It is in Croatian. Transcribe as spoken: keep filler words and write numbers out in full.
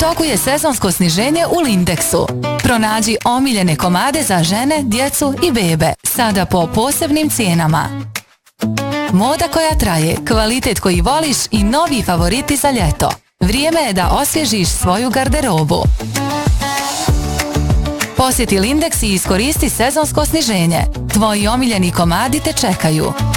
toku je sezonsko sniženje u Lindexu. Pronađi omiljene komade za žene, djecu i bebe, sada po posebnim cijenama. Moda koja traje, kvalitet koji voliš i novi favoriti za ljeto. Vrijeme je da osvježiš svoju garderobu. Posjeti Lindex i iskoristi sezonsko sniženje. Tvoji omiljeni komadi te čekaju.